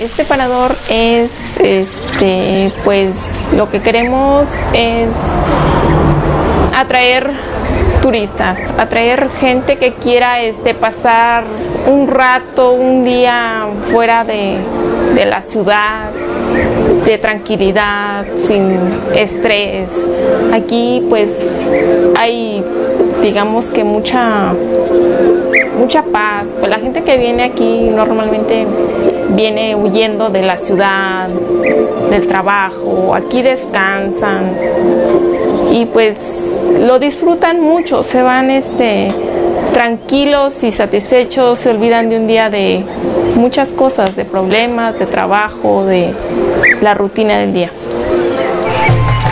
Este parador es, pues lo que queremos es atraer turistas, atraer gente que quiera pasar un rato, un día fuera de la ciudad, de tranquilidad, sin estrés. Aquí pues hay, digamos que mucha paz. Pues la gente que viene aquí normalmente viene huyendo de la ciudad, del trabajo, aquí descansan y pues lo disfrutan mucho, se van tranquilos y satisfechos, se olvidan de un día de muchas cosas, de problemas, de trabajo, de la rutina del día.